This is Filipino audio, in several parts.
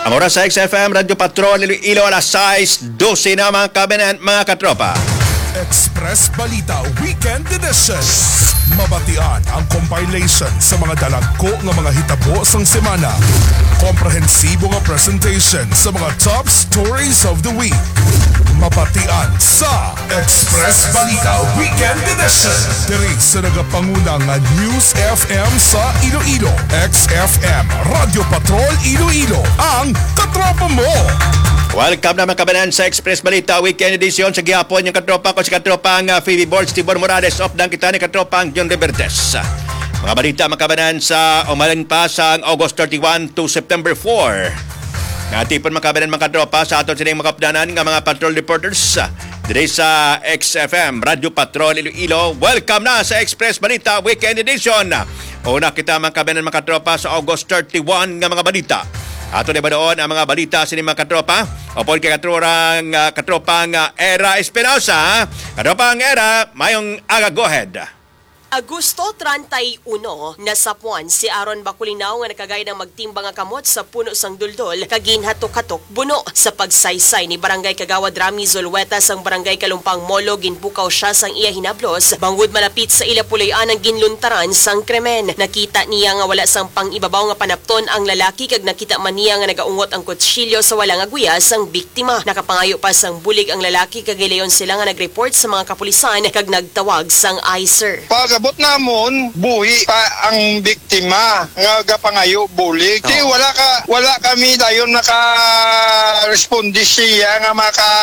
Ang oras sa XFM, Radyo Patrol, Iloilo, alas 6:12 na mga kabinet, mga katropa. Express Balita Weekend Edition. Mabatian ang compilation sa mga dalagko nga mga hitabo sang semana. Komprehensibo nga presentation sa mga top stories of the week. Mabatian sa Express Balita Weekend Edition. Diri sa nagapangunang nga News FM sa Iloilo. XFM Radio Patrol Iloilo. Ang katropa mo. Welcome naman kabanan sa Express Balita Weekend Edition sa gihapon yung katropa ko si katropang Phoebe Boards, Tibor Morales, of dang kita ni katropang John Revertes. Mga balita makabanan sa umalan pa sa August 31 to September 4. Natipon makabanan mga katropa sa aton sining makapdanan nga mga patrol reporters diri sa XFM Radio Patrol Iloilo. Welcome na sa Express Balita Weekend Edition. Una kita makabanan mga katropa sa August 31 nga mga balita. Ato na ba doon ang mga balita sa mga katropa? Upon kay katropang Era Espinosa. Katropang Era, mayong aga, go ahead. Agosto 31, nasapuan si Aaron Baculinaw nga nakagay ng magtimbang nga kamot sa puno sang duldol kaginhatok-hatok buno sa pagsaysay ni Barangay Kagawad Rami Zulueta sang Barangay Kalumpang Molo. Ginpukaw siya sang iya hinablos bangod malapit sa ila pulayan ang ginluntaran sang krimen. Nakita niya nga wala sang pangibabaw nga panapton ang lalaki kag nakita man niya nga nagaungot ang kutsilyo sa walang aguyas sang biktima. Nakapangayo pa sang bulig ang lalaki kag gilayon sila nga nagreport sa mga kapulisan kag nagtawag sang ICER. Pagabot namon buhi pa ang biktima nga gapangayo bulig. Di wala kami dayon naka-responde siya nga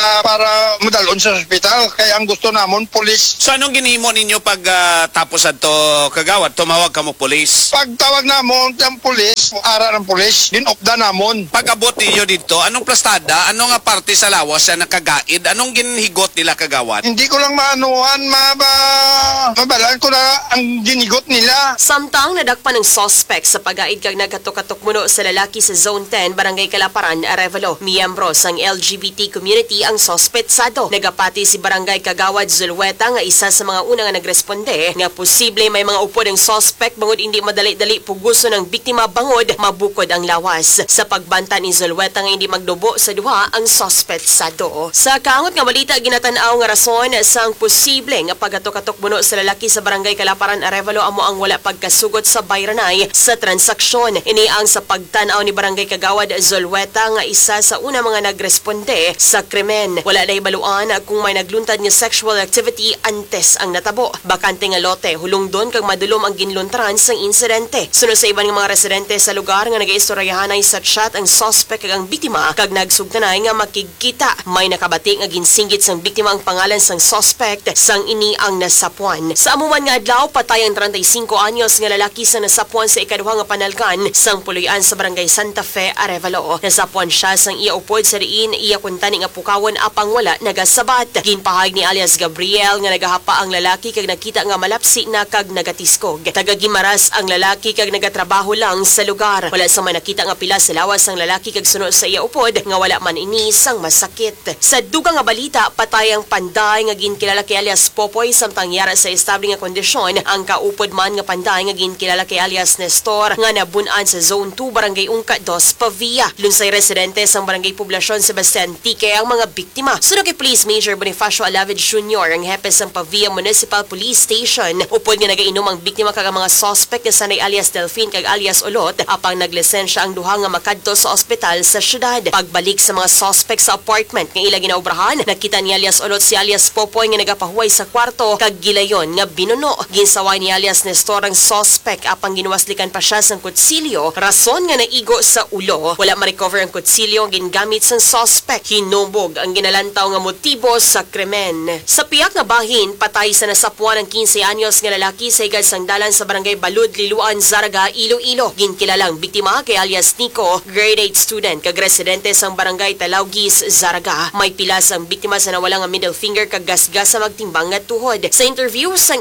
para madalon sa ospital. Kaya ang gusto namon pulis. So anong ginhimo ninyo pag tapos adto kagawad tumawag kamo pulis? Pagtawag namon ang pulis, ara ng pulis, dinopda namon. Pag-abot ninyo dito, anong plastada, anong nga parte sa lawas na nakagaid, anong ginhigot nila kagawad? Hindi ko lang maanuhan, mabalaan ko na ang ginigot nila. Samtang nadakpan ng suspect sa pag-aid kag nagkatok-katok muno sa lalaki sa Zone 10, Barangay Kalaparan, Arevalo. Miyembro sang LGBT community ang sospetsado. Nagapati si Barangay Kagawad Zulueta nga isa sa mga una nga nagresponde nga posible may mga upod ang suspect bangod hindi madali-dali puguso ng biktima bangod mabukod ang lawas. Sa pagbanta ni Zulueta nga hindi magdubo sa duha ang sospetsado. Sa kaangot nga balita ginatan-aw nga rason sang posible nga pagkatok-katok muno sa lalaki sa Barangay Kalaparan, Arevalo amo ang wala pagkasugot sa bayranay sa transaksyon. Ini ang sa pagtan-aw ni Barangay Kagawad Zulueta nga isa sa una mga nagresponde sa krimen. Wala na ibaluan kung may nagluntad nga sexual activity antes ang natabo. Bakante nga lote, hulong doon kag madulom ang ginluntaran sang insidente. Sunod sa iban nga mga residente sa lugar nga nagaistoryahanay sa chat ang suspect kag ang biktima kag nagsugtanay nga makikita. May nakabati nga ginsinggit sang biktima ang pangalan sang suspect sang ini ang nasapuan. Sa amuman nga adlaw patay ang 35 anyos nga lalaki sa nasapuan sa ikaduha nga panalkan sang puluyan sa Barangay Santa Fe, Arevalo. Nasapuan siya sang iya upod sa diin iya kuntani nga pukawon apang wala nagasabat. Ginpahag ni alias Gabriel nga nagahapa ang lalaki kag nakita nga malapsi na kag nagatiskog. Tagagimaras ang lalaki kag nagatrabaho lang sa lugar. Wala sa man nakita nga pila sa lawas ang lalaki kag sunod sa iya upod nga wala man ini sang masakit. Sa dugang nga balita patay ang panday nga ginkilala kay alias Popoy samtang yara sa estable nga kondisyon ang kaupod man nga panday nga ginkilala kay alias Nestor nga nabunan sa Zone 2 Barangay Ungka 2 Pavia. Lunsay residente sang Barangay Poblasyon Sebastian Tique ang mga biktima. Sunod kay Police Major Bonifacio Alavid Jr. ang hepe sang Pavia Municipal Police Station. Upod nga nagainom ang biktima kag mga suspect nga sanay alias Delphine kag alias Olot apang naglisensya ang duha nga makadto sa ospital sa syudad. Pagbalik sa mga suspect sa apartment nga ila ginaubrahan, nakita ni alias Olot si alias Popoy nga nagapahuway sa kwarto kag gilayon nga binuno. Ginsaway ni alias Nestor ang suspect apang ginuwaslikan pa siya sang kutsilyo rason nga naigo sa ulo. Wala ma-recover ang kutsilyo gingamit sang suspect. Hinubog ang ginalantaw nga motibo sa krimen. Sa piyak nga bahin, patay sa nasapuan ang 15 anyos nga lalaki sa higad sang dalan sa Barangay Balud, Liluan, Zaraga, Iloilo. Ginkilalang biktima kay alias Nico, grade 8 student kag residente sang Barangay Talaugis, Zaraga. May pila sang biktima sa nawala nga middle finger kag gasgas sa magtimbang nga tuhod. Sa interview sang XFM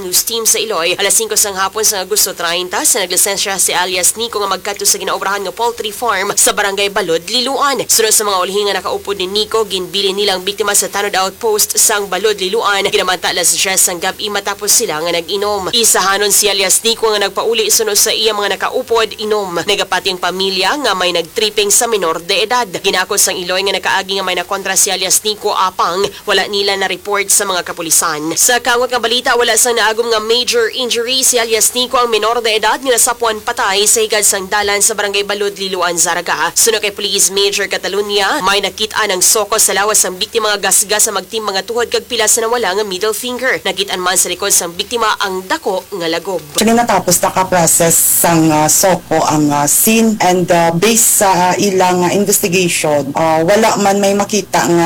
News Team sa Iloy. Alas 5 sang hapon sa Agosto 30 sa naglisensya si alias Nico nga magkadto sa ginaobrahan nga poultry farm sa Barangay Balod, Liloan. Sunod sa mga ulihing nga nakaupod ni Nico, ginbili nilang biktima sa Tanod Outpost sang Balod, Liloan. Ginamanta alas 10 sang gabi matapos sila nga nag-inom. Isahanon si alias Nico nga nagpauli sunod sa iya mga nakaupod inom. Nagapati ang pamilya nga may nagtripping sa minor de edad. Ginako sang Iloy nga nakaagi nga may nakontra si alias Nico apang wala nila na report sa mga kapulisan. Sa kawat nga balita, wala sang naagom nga major injury si alias Nico ang minor de edad nga nasapuan patay sa higad sang dalan sa Barangay Balod, Liloan, Zaraga. Sunod kay Police Major Catalunya, may nakita ng soko sa lawas sang biktima nga gasgas sa magtim mga tuhod kag pila sa nawala nga middle finger. Nakitaan man sa likod sang biktima ang dako nga lagob. Actually natapos naka-process sang soko ang scene and based sa ilang investigation, wala man may makita nga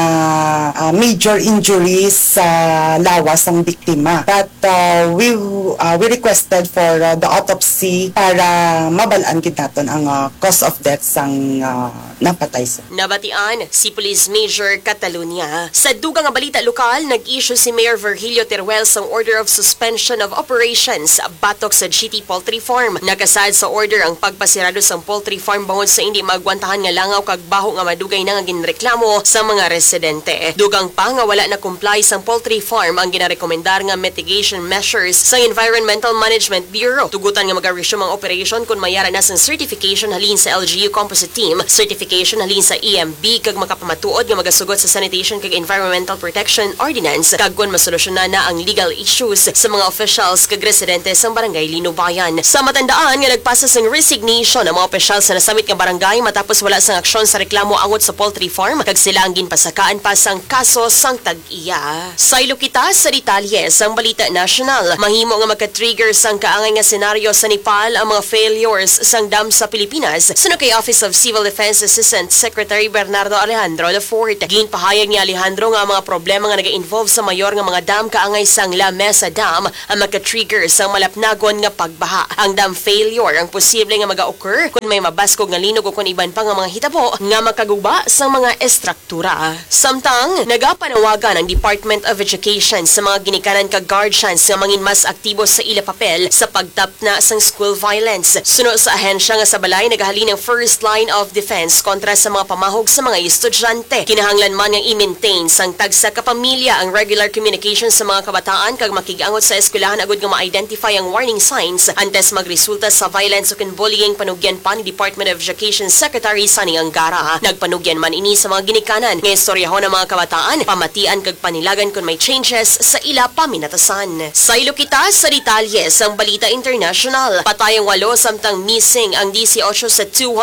major injuries sa lawas ng biktima. But we requested for the autopsy para mabalaan kinaton ang cause of death sang napatay sa. Nabatian si Police Major Catalunya. Sa dugang nga balita lokal, nag-issue si Mayor Virgilio Teruel sang order of suspension of operations batok sa GT Poultry Farm. Nakasad sa order ang pagpasirado sang poultry farm bangod sa hindi magwantahan nga langaw kag baho nga madugay na nga ginreklamo sa mga residente. Dugang pa nga wala na comply sang poultry farm ang ginarekomendar nga mitigation measures sa Environmental Management Bureau. Tugutan nga mag-resume ang operation kung mayara na sang certification halin sa LGU Composite Team, certification halin sa EMB kag makapamatuod nga magasugot sa Sanitation kag Environmental Protection Ordinance kag kung masolusyonan na ang legal issues sa mga officials kag residente sa Barangay Linubayan. Sa matandaan nga nagpasa sang resignation ang mga officials sa nasamit nga barangay matapos wala sang aksyon sa reklamo angot sa poultry farm kag sila ang ginpasakaan pa sang kaso sang tag-iya. Saylo kita sa detalye sang balita national. Mahimo nga magka-trigger sang kaangay nga senaryo sa Nepal ang mga failures sang dam sa Pilipinas. Sunod kay Office of Civil Defense Assistant Secretary Bernardo Alejandro IV. Ginpahayag ni Alejandro nga mga problema nga naga-involve sa mayor nga mga dam kaangay sang La Mesa Dam ang magka-trigger sang malapnagon nga pagbaha. Ang dam failure ang posible nga maga-occur kung may mabaskog nga linog o kung iban pa nga mga hitabo nga makaguba sa mga estruktura. Samtang nagapanawagan ang Department of Education sa mga ginikanan kag guardians nga mangin mas aktibo sa ila papel sa pagtapna sang school violence. Suno sa ahensya nga sa balay nagahalin ang first line of defense kontra sa mga pamahog sa mga estudyante. Kinahanglan man nga i-maintain sang tagsa ka pamilya ang regular communication sa mga kabataan kag makigangot sa eskwelahan agud nga ma-identify ang warning signs antes magresulta sa violence o bullying. Panugyan pa ni Department of Education Secretary Sani Angara. Nagpanugyan man ini sa mga ginikanan nga istoryahon ng mga kabataan, pamatian kag panilagan kung may changes sa ila paminatasan. Saylo kita sa detalye sang balita international. Patayang 8 samtang missing ang 18 sa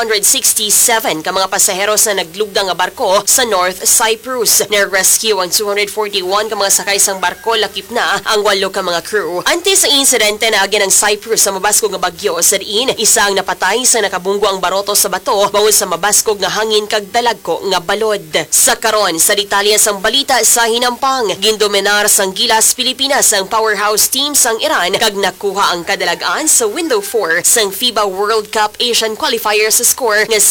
267 ka mga pasaheros na naglugdang nga barko sa North Cyprus. Na-rescue ang 241 ka mga sakay sang barko, lakip na ang 8 ka mga crew. Ante sa insidente na agyan ang Cyprus sa mabaskog nga bagyo sa diin, isang napatay sa nakabunggo ang baroto sa bato bawod sa mabaskog nga hangin kag dalagko nga balod. Sa karon sa detalye sang balita sa hinampang, gindominar sang Gilas Pilipinas ang powerhouse team sang Iran kag nakuha ang kadalagaan sa window 4 sang FIBA World Cup Asian Qualifiers sa score nga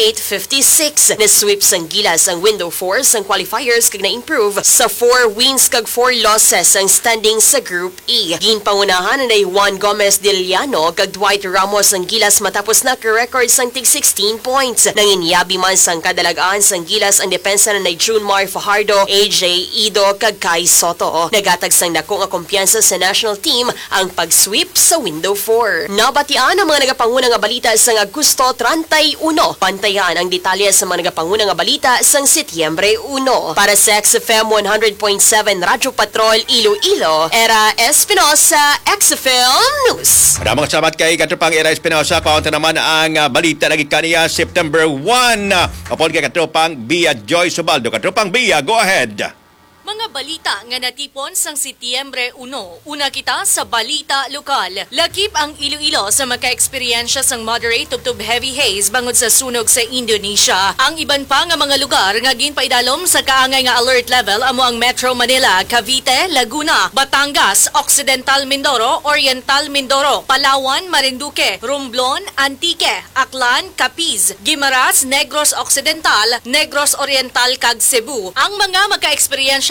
68-56. Na-sweep sang Gilas ang window 4 sang qualifiers kag na-improve sa 4 wins kag 4 losses ang standing sa Group E. Ginpangunahan na Juan Gomez de Liano kag Dwight Ramos ang Gilas matapos naka-record sang tig 16 points. Nanginyabi man sang kadalagaan sang Gilas ang depensa na Junmar Fajardo, AJ Ido kag Kai Soto. Nagatag sang dako nga kumpiyansa sa national team ang pag-sweep sa window 4. Nabatian ang mga nagapanguna nga balita sang Agosto 31. Pantayan ang detalye sa mga nagapanguna nga balita sang Setyembre 1. Para sa XFM 100.7 Radyo Patrol Iloilo, Era Espinosa, XFM News. Maraming salamat kay Katropang Era Espinosa. Kaunta naman ang balita lagi kaniya September 1. Kapon kay Katropang Bia Joy Subaldo. Katropang Bia, go ahead. Mga balita nga natipon sang Setyembre 1. Una kita sa balita lokal. Lakip ang Iloilo sa maka-eksperyensya sang moderate to heavy haze bangod sa sunog sa Indonesia. Ang iban pa nga mga lugar nga ginpaidalom sa kaangay nga alert level amo ang Metro Manila, Cavite, Laguna, Batangas, Occidental Mindoro, Oriental Mindoro, Palawan, Marinduque, Romblon, Antique, Aklan, Capiz, Guimaras, Negros Occidental, Negros Oriental kag Cebu. Ang mga maka-eksperyensya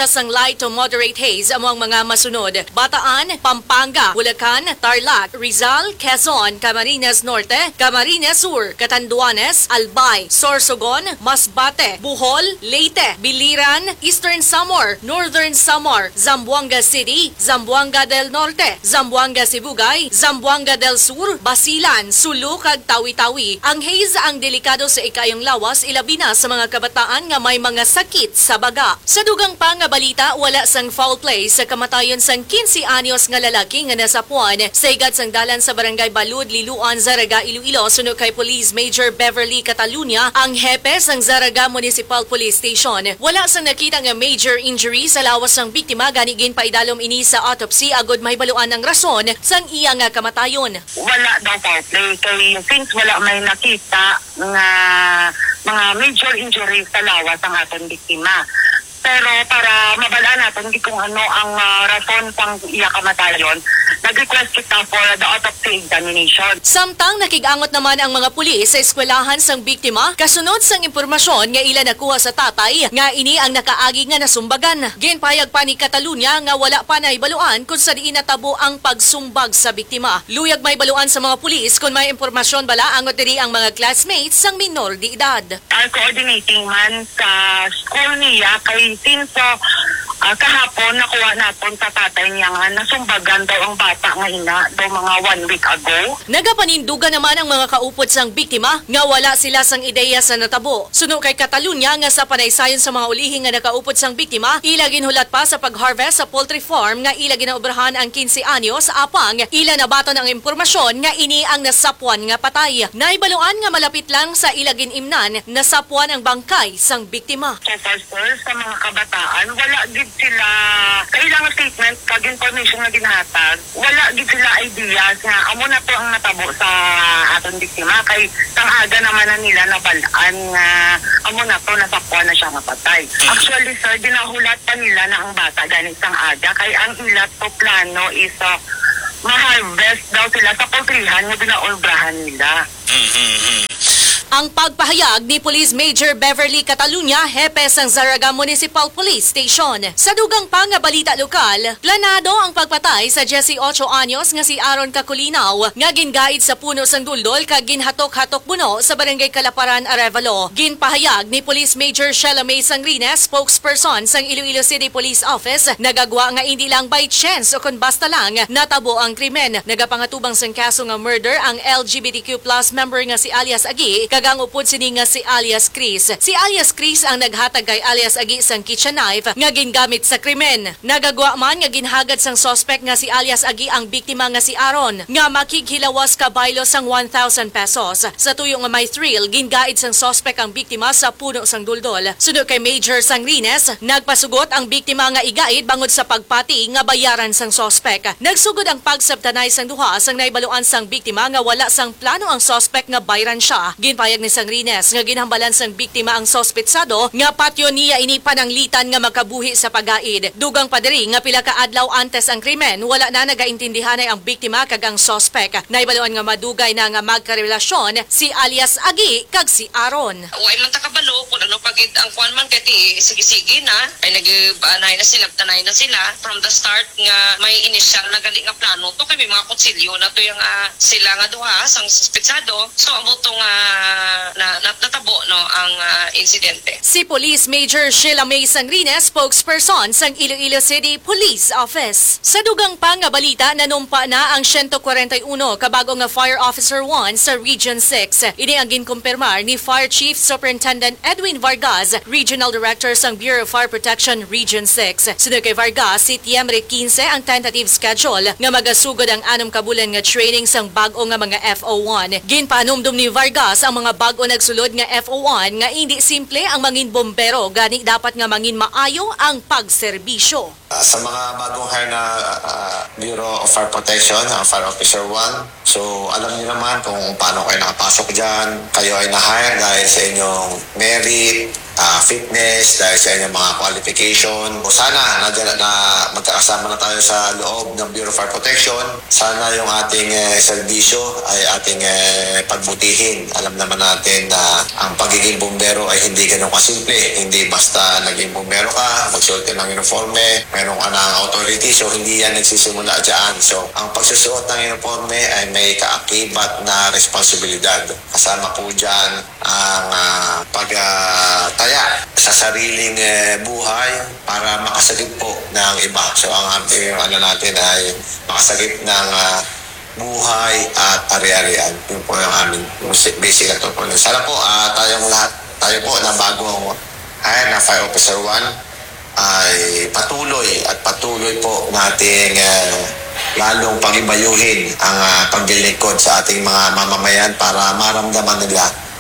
lawas ng light to moderate haze among mga masunod. Bataan, Pampanga, Bulacan, Tarlac, Rizal, Quezon, Camarines Norte, Camarines Sur, Catanduanes, Albay, Sorsogon, Masbate, Bohol, Leyte, Biliran, Eastern Samar, Northern Samar, Zamboanga City, Zamboanga del Norte, Zamboanga Sibugay, Zamboanga del Sur, Basilan, Sulu, kag Tawi-Tawi. Ang haze ang delikado sa ikayong lawas, ilabi na sa mga kabataan nga may mga sakit sa baga. Sa dugang pa nga balita, wala sang foul play sa kamatayon sang 15 anyos nga lalaki nga nasapuan sa igad sang dalan sa barangay Balud, Liluan, Zaraga, Iloilo, suno kay Police Major Beverly Catalunya, ang hepe sang Zaraga Municipal Police Station. Wala sang nakita nga major injury sa lawas ng biktima, ganigin paidalom ini sa autopsy agod mahibaluan ang rason sang iya nga kamatayon. Wala daw foul play kay since wala may nakita nga mga major injuries sa lawas ang aton biktima. Pero para mabalaan natin kung ano ang rason pang iya kamatayon, nag-request kita for the autopsy examination. Samtang nakigangot naman ang mga pulis sa eskwelahan sang biktima, kasunod sang impormasyon nga ila nakuha sa tatay, nga ini ang nakaagi nga nasumbagan. Ginpayag pa ni Catalunya nga wala pa na ibaluan kung sa diin natabo ang pagsumbag sa biktima. Luyag may baluan sa mga pulis kung may impormasyon bala angot diri ang mga classmates sang minor di edad. Our coordinating man sa school niya kay since kahapon nakuha natin sa tatay niya nga nasumbagan daw ang bata nga ina daw mga 1 week ago. Nagapanindugan naman ang mga kaupod sang biktima nga wala sila sang ideya sa natabo. Suno kay Catalunya nga sa panaysayon sa mga ulihi nga nakaupod sang biktima, ila ginhulat pa sa pag-harvest sa poultry farm nga ila ginaobrahan ang 15 anyos apang ila nabaton ang impormasyon nga ini ang nasapuan nga patay. Naibaluan nga malapit lang sa ila ginimnan nasapuan ang bangkay sang biktima. So first sa mga kabataan, wala gid sila kailangan statement kag information nga ginhatag. Wala gid sila ideas nga amo na to ang natabo sa aton biktima kay sang aga naman na nila nabalaan nga amo na to nasapuan na siya mapatay. Actually sir, dinahulat pa nila na ang bata ganit sang aga kay ang ilat to plano is ma-harvest daw sila sa poultryhan nga binaobrahan nila. Ang pagpahayag ni Police Major Beverly Catalunya, hepe sang Zaraga Municipal Police Station. Sa dugang pa nga balita lokal, planado ang pagpatay sa 18 anyos nga si Aaron Caculinaw nga gingaid sa puno sang duldol kag ginhatok-hatok buno sa Barangay Kalaparan, Arevalo. Ginpahayag ni Police Major Sheila May Sangrines, spokesperson sang Iloilo City Police Office, nagagwa nga hindi lang by chance o kun basta lang natabo ang krimen. Nagapangatubang sang kaso nga murder ang LGBTQ+ member nga si alias Agi, kagang upod sini nga si alias Chris. Si alias Chris ang naghatag kay alias Agi sang kitchen knife nga gingamit sa krimen. Nagagwa man nga ginhagad sang suspect nga si alias Agi ang biktima nga si Aaron nga makighilawas ka baylo sang 1,000 pesos. Sa tuyo nga may thrill, gingaid sang suspect ang biktima sa puno sang duldol. Sunod kay Major Sangrines, nagpasugot ang biktima nga igaid bangod sa pagpati nga bayaran sang suspect. Nagsugod ang pagsabtanay sang duha sang naibaluan sang biktima nga wala sang plano ang suspect nga bayaran siya. Ginpayag ni Sangrines nga ginhambalan sang biktima ang sospetsado nga patyo niya ini pananglitan nga makabuhi sa pagaid. Dugang padiri nga pila ka adlaw antes ang krimen, wala na nagaintindihanay ang biktima kag ang suspect. Naibaluan nga madugay na nga magkarelasyon si alias Agi kag si Aaron. Way man ta kabalo kung ano pagid ang kuan man kay sige-sige na ay nagbaanay na sila, tanay na sila from the start nga may initial na gali nga plano to kay may mga konsilyo na to yung sila nga duha sang sospetsado. So amo to nga natabo no ang insidente. Si Police Major Sheila May Sangrines, spokesperson sang Iloilo City Police Office. Sa dugang pa nga balita, nanumpa na ang 141 kabago nga Fire Officer 1 sa Region 6. Ini ang ginkumpirmar ni Fire Chief Superintendent Edwin Vargas, Regional Director sang Bureau of Fire Protection Region 6. Sunod kay Vargas, si September 15 ang tentative schedule nga magasugod ang 6 ka bulan nga training sang bag-o nga mga FO1. Ginpanumdum ni Vargas ang mga bag-o nagsulod nga FO1 nga hindi simple ang mangin bombero, gani dapat nga mangin maayo ang pagserbisyo. Sa mga bagong hire na Bureau of Fire Protection, Fire Officer 1, so alam niyo naman kung paano kayo nakapasok dyan. Kayo ay na-hire dahil sa inyong merit, fitness, dahil sa inyong mga qualification. O sana na magkakasama na tayo sa loob ng Bureau of Fire Protection. Sana yung ating serbisyo ay ating pagbutihin. Alam naman natin na ang pagiging bumbero ay hindi ganun kasimple. Hindi basta naging bumbero ka, magsuot ka ng uniforme, meron ka ng authority, so hindi yan nagsisimula dyan. So ang pagsusuot ng uniforme ay may kaakibat na responsibilidad. Kasama po dyan ang pagtaya sa sariling buhay para makasagip po ng iba. So ang natin ay makasagip ng buhay at ari-arian. Yun po yung aming basic na to po. Sana po tayong lahat, tayo po na bagong na Fire Officer 1 ay patuloy po nating lalong pag-ibayuhin ang paglilingkod sa ating mga mamamayan para maramdaman nila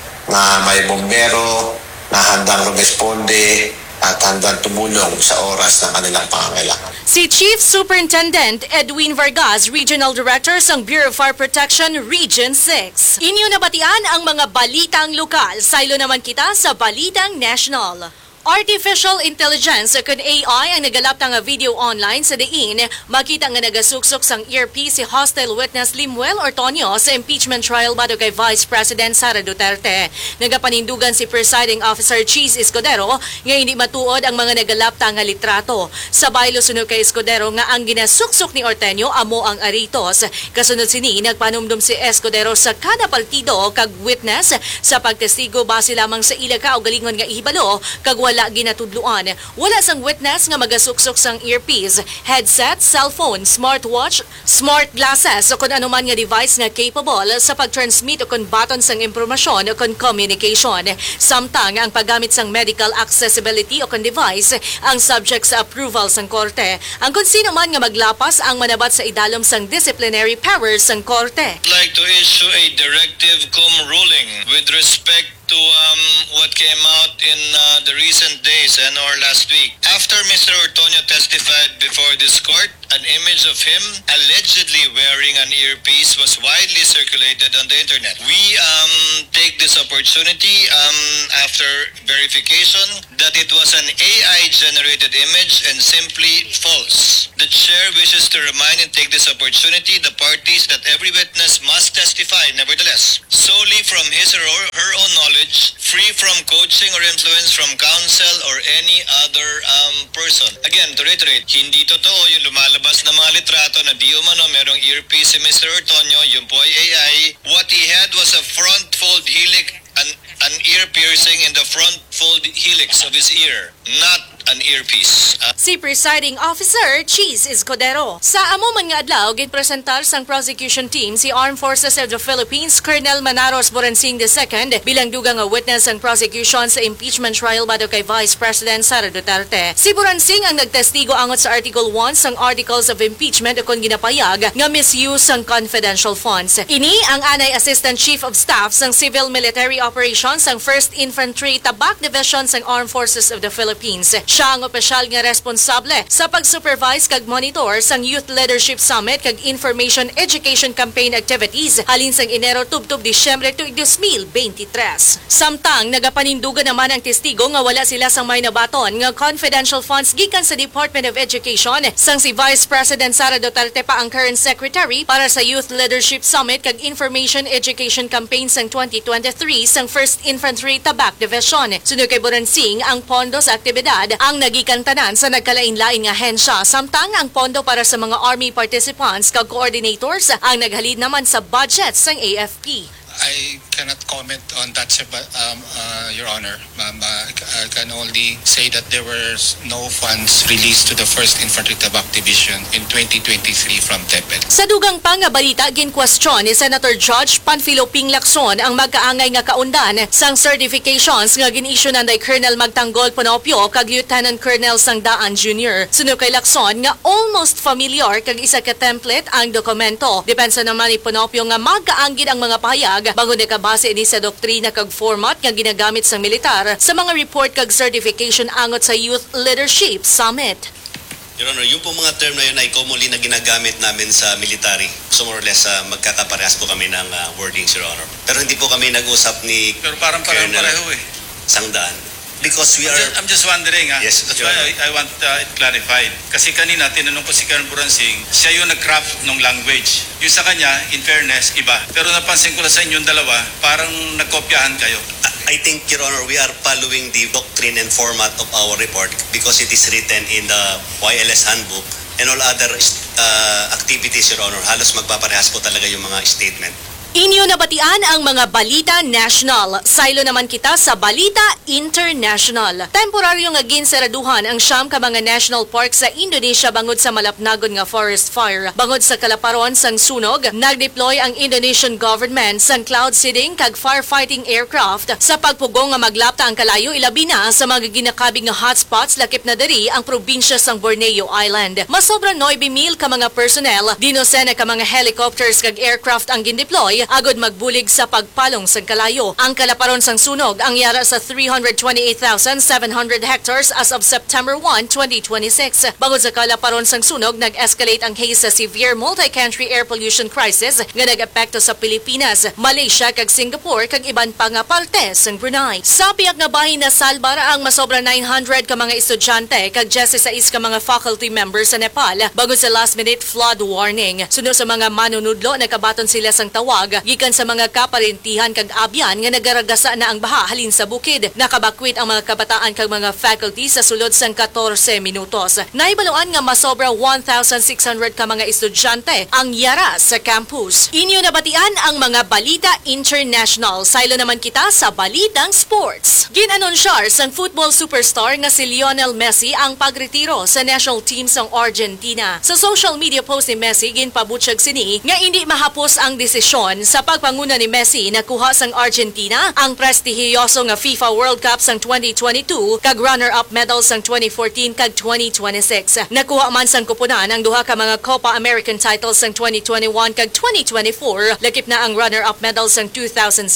na may bombero na handang rumesponde at handang tumulong sa oras ng kanilang pangangailangan. Si Chief Superintendent Edwin Vargas, Regional Director ng Bureau of Fire Protection Region 6. Inyo nabatian ang mga balitang lokal. Silo naman kita sa balitang national. Artificial Intelligence o AI ang nagalap ng video online sa diin. Makita nga nagasuksok sang earpiece si hostile witness Limuel Ortonio sa impeachment trial bago kay Vice President Sara Duterte. Nagapanindugan si Presiding Officer Cheese Escudero nga hindi matuod ang mga nagalap nga litrato. Sabay lusunod kay Escudero nga ang ginasuksok ni Ortonio amo ang aritos. Kasunod sini nagpanumdum si Escudero sa kada partido kag witness sa pagtestigo base lamang sa ila kaugalingon nga ihibalo kag wala ginatudluan. Wala sang witness nga magasuksok sang earpiece, headset, cellphone, smartwatch, smart glasses o kung anuman nga device nga capable sa pag-transmit o kung baton sang impormasyon o kung communication. Samtang ang paggamit sang medical accessibility o kung device ang subject sa approval sang korte. Ang kung sino man nga maglapas ang manabat sa idalom sang disciplinary powers sang korte. I'd like to issue a directive cum ruling with respect to what came out in the recent days and or last week. After Mr. Ortonio testified before this court, an image of him allegedly wearing an earpiece was widely circulated on the internet. We take this opportunity after verification that it was an AI-generated image and simply false. The chair wishes to remind and take this opportunity the parties that every witness must testify, nevertheless, solely from his or her own knowledge, free from coaching or influence from counsel or any other person. Again, to reiterate, hindi totoo yung lumalabas na mga litrato na di umano merong earpiece si Mr. Ortonio, yung po ay AI. What he had was a front fold helix, an ear piercing in the front fold helix of his ear, not an earpiece. Si Presiding Officer Cheese Escudero. Sa amo man nga adlaw ginpresentar sang prosecution team si Armed Forces of the Philippines Colonel Manaros Boransing II bilang dugang nga witness ang prosecution sa impeachment trial bado kay Vice President Sara Duterte. Si Boransing ang nagtestigo angot sa Article 1 sang Articles of Impeachment kung ginapayag nga misuse sang confidential funds. Ini ang anay Assistant Chief of Staff sang Civil Military Operations sang 1st Infantry Tabak Division sang Armed Forces of the Philippines. Siya ang opisyal nga responsable sa pag-supervise kag monitor sang Youth Leadership Summit kag Information Education Campaign activities halin sang Enero tubtob Disyembre tuig 2023. Samtang nagapanindugan naman ang testigo nga wala sila sang may nabaton nga confidential funds gikan sa Department of Education sang si Vice President Sara Duterte pa ang current secretary para sa Youth Leadership Summit kag Information Education Campaign sang 2023 sang 1st Infantry Tabak Division. Sunod kay Boransing ang pondo sa aktibidad ang nagikan tanan sa nagkalain-lain nga hensya, samtang ang pondo para sa mga Army participants kag coordinators ang naghalid naman sa budget sang AFP. I cannot comment on that, Your Honor. I can only say that there were no funds released to the 1st Infantry Tabak Division in 2023 from DepEd. Sa dugang pang nga balita, gin-question ni Senator Judge Panfilo Ping Lacson ang magkaangay nga kaundan sang certifications nga gin-issue nanday Colonel Magtanggol Ponopio kag Lieutenant Colonel Sangdaan Jr. Sunod kay Lacson nga almost familiar kag isa ka template ang dokumento. Depensa naman ni Ponopio nga magkaanggid ang mga pahayag bago nakabase ini sa doktrina kag format nga ginagamit sa militar sa mga report kag certification angot sa Youth Leadership Summit. Your Honor, yung pong mga term na yun ay commonly na ginagamit namin sa military. So more or less, magkakaparehas po kami ng wordings, Your Honor. Pero hindi po kami nag-usap ni Pero parang pareho eh. Sangdaan. Because we are... I'm just wondering, Yes, that's Your why Honor. I want it clarified. Kasi kanina, tinanong ko si Colonel Buransing, siya yung nag-craft ng language. Yung sa kanya, in fairness, iba. Pero napansin ko lang sa inyong dalawa, parang nagkopyahan kayo. I think, Your Honor, we are following the doctrine and format of our report because it is written in the YLS handbook and all other activities, Your Honor. Halos magpaparehas po talaga yung mga statement. Inyo nabatian ang mga balita national. Silo naman kita sa balita international. Temporaryo nga ginseraduhan ang siyam ka mga national park sa Indonesia bangod sa malapnagon nga forest fire. Bangod sa kalaparon sang sunog, nagdeploy ang Indonesian government sang cloud seeding kag firefighting aircraft sa pagpugong nga maglapta ang kalayo ilabi na sa mga ginakabig nga hotspots lakip na diri ang probinsya sang Borneo Island. Masobra 9,000 ka mga personnel, dinosena ka mga helicopters kag aircraft ang gindeploy agod magbulig sa pagpalong sang kalayo. Ang kalaparon sang sunog ang yara sa 328,700 hectares as of September 1, 2026. Bangod sa kalaparon sang sunog, nag-escalate ang case sa severe multi-country air pollution crisis nga nag-epekto sa Pilipinas, Malaysia kag Singapore kag iban pa nga parte sang Brunei. Sa piyak nga bahin na salbar ang masobra 900 ka mga estudyante kag 16 ka mga faculty members sa Nepal bangod sa last-minute flood warning. Sunod sa mga manunudlo, nakabaton sila sang tawag gikan sa mga kaparintihan kag abyan nga nagaragasa na ang baha halin sa bukid. Nakabakwit ang mga kabataan kag mga faculty sa sulod sang 14 minutos. Naibaluan nga masobra 1,600 ka mga estudyante ang yara sa campus. Inyo nabatian ang mga balita international. Silo naman kita sa balitang sports. Ginanonsyar sang football superstar nga si Lionel Messi ang pagretiro sa national team sang Argentina. Sa social media post ni Messi, ginpabutyag sini nga hindi mahapos ang desisyon sa pagpanguna ni Messi na kuha sang Argentina ang prestihiyoso nga FIFA World Cup sang 2022 kag runner-up medals sang 2014 kag 2026. Nakuha man sang kupunan ang duha ka mga Copa American titles sang 2021 kag 2024, lakip na ang runner-up medals sang 2007,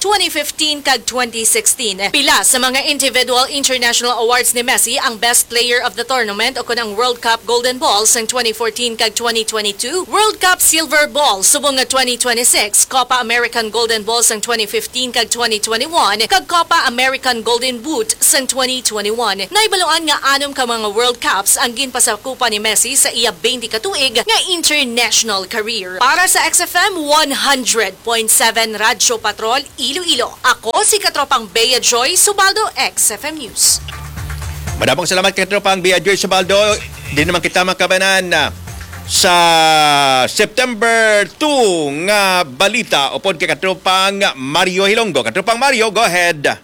2015 kag 2016. Pila sa mga individual international awards ni Messi ang Best Player of the Tournament o kun ang World Cup Golden Ball sang 2014 kag 2022, World Cup Silver Ball subong nga 2026, Copa American Golden Ball sang 2015 kag 2021, kag Copa American Golden Boot sang 2021. Naibaluan nga anom ka mga World Cups ang ginpasakupa ni Messi sa iya 20 ka tuig nga international career. Para sa XFM 100.7 Radyo Patrol, Iloilo. Ako si Katropang Bea Joy Subaldo, XFM News. Madamong salamat kay Tropang Bea Joy Subaldo. Di naman kita makabanan na sa September 2 nga balita upod kay Katropang Mario Hilonggo. Katropang Mario, go ahead.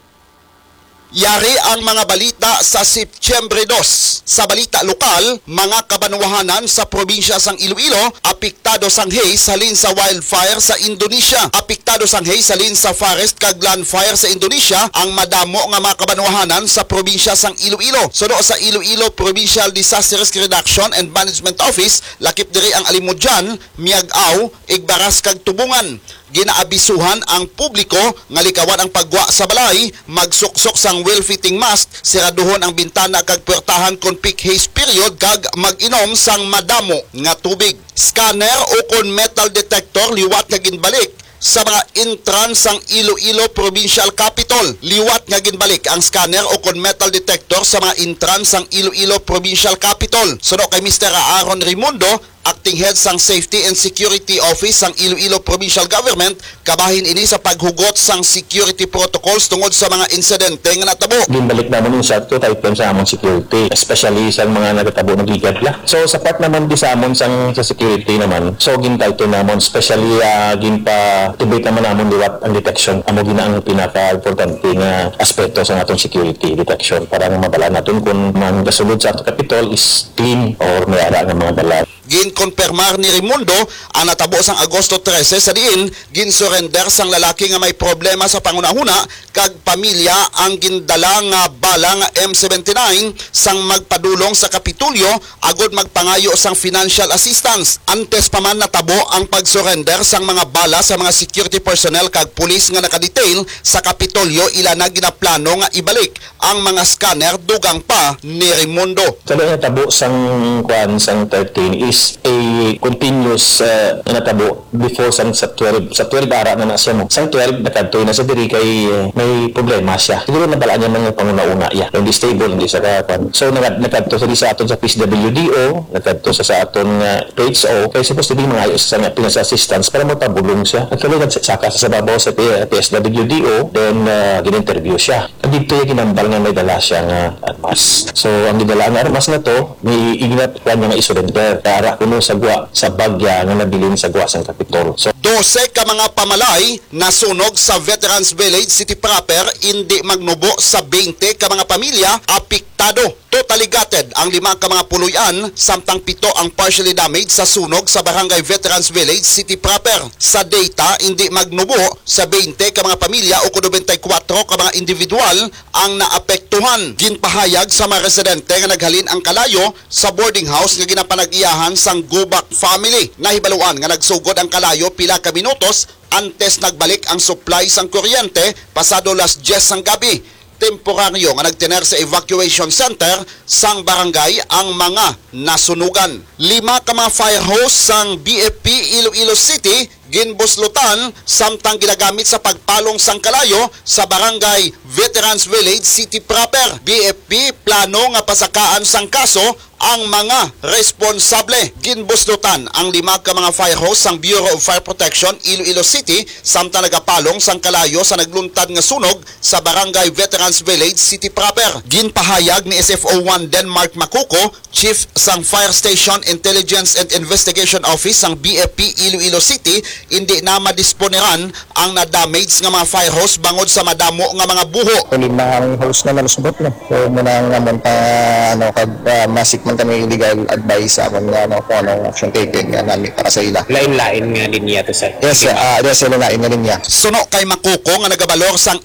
Yari ang mga balita sa September 2. Sa balita lokal, mga kabanwahanan sa probinsya sang Iloilo, apektado sang haze halin sa wildfire sa Indonesia. Apektado sang haze halin sa forest kag land fire sa Indonesia ang madamo nga mga kabanwahanan sa probinsya sang Iloilo. Suno sa Iloilo Provincial Disaster Risk Reduction and Management Office, lakip diri ang Alimudjan, Miag-aw, Igbaras kag Tubungan. Ginaabisuhan ang publiko nga likawan ang pagwa sa balay, magsuksok sang well-fitting mask, siraduhon ang bintana kag puwertahan kon peak haze period kag mag-inom sang madamo nga tubig. Scanner o kon metal detector liwat nga ginbalik sa mga entrance sang Iloilo Provincial Capital. Liwat nga ginbalik ang scanner o kon metal detector sa mga entrance sang Iloilo Provincial Capital. Suno kay Mr. Aaron Raimundo, Acting Head sang Safety and Security Office sang Iloilo Provincial Government, kabahin ini sa paghugot sang security protocols tungod sa mga insidente nga natabo. Ginbalik naman yung sakto type sa among security, especially sa mga nagatabo ng gigadla. So sa part naman di sa amon sa security naman, so gintitle naman, especially ginpa-tibate naman namon liwat ang detection. Amo gina ang pinaka-importante nga aspeto sa atong security detection para nga mabala natin kung ang gasulod sa atong Capitol is clean or may ara nga mga bala. Ginkonpermar ni Raimundo ang natabo sang Agosto 13 sa diin ginsurrender sang lalaki nga may problema sa pangunahuna kag pamilya ang gindalang bala nga M79 sang magpadulong sa Kapitolyo agod magpangayo sang financial assistance. Antes pa man natabo ang pagsurrender sang mga bala sa mga security personnel kag pulis nga nakadetail sa Kapitolyo, ila na ginaplano nga ibalik ang mga scanner dugang pa ni Raimundo. Sa natabo sang 13 is is a continuous natabo before sa 12 ara na siya mo. Sang 12 nakadto na sa diri kay may problema siya. Siguro nabalaan niya mga panguna-una iya. Hindi stable, hindi sa kapan. So nakadto sa aton sa PSWDO, nakadto sa aton PHO kay supposed to be mga ayos sa Pinas assistance para motabulong siya. Actually saka sa babaw sa PSWDO, then gin-interview siya. Dito yung ginambal nga may dala siya nga armas. So ang gidala nga armas na to, may iginat pa niya nga isurrender para kuno sa gwa sa bagya nga nabilin sa gwa sa Kapitol. So 12 ka mga pamalay nasunog sa Veterans Village City proper, hindi magnubo sa 20 ka mga pamilya apektado. Totally gutted ang 5 ka mga puluyan, samtang 7 ang partially damaged sa sunog sa Barangay Veterans Village City proper. Sa data, hindi magnubo sa 20 ka mga pamilya o 94 ka mga individual ang naapektuhan. Ginpahayag sa mga residente nga naghalin ang kalayo sa boarding house nga ginapanag-iyahan sang Gubak family. Nahibaluan nga nagsugod ang kalayo pila ka minutos antes nagbalik ang supply sang kuryente pasado las 10 sang gabi. Temporaryo nga nagtener sa evacuation center sang barangay ang mga nasunugan. 5 ka mga fire hose sang BFP Iloilo City ginbuslutan samtang ginagamit sa pagpalong sang kalayo sa barangay Veterans Village City proper. BFP plano nga pasakaan sang kaso ang mga responsable. Ginbuslutan ang 5 ka mga fire hose sang Bureau of Fire Protection Iloilo City samtang nagapalong sang kalayo sa nagluntad nga sunog sa barangay Veterans Village City proper. Ginpahayag ni SFO1 Denmark Makuko, Chief sang Fire Station Intelligence and Investigation Office sang BFP Iloilo City, hindi na madisponeran ang na-damage nga mga fire hose bangod sa madamo nga mga buho. Kunin na ang host na nalusbot no. So muna nga man pa masik man kami legal advice sa amon nga kung anong action taken nga namin para sa ila. Lain-lain nga linya to sa. Yes, lain nga linya. Suno kay Makuko nga nagabalor sang